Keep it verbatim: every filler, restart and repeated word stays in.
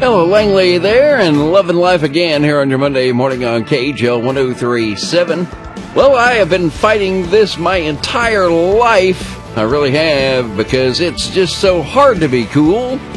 Hello, Langley there, and loving life again here on your Monday morning on K H L one oh three point seven. Well, I have been fighting this my entire life. I really have, because it's just so hard to be cool.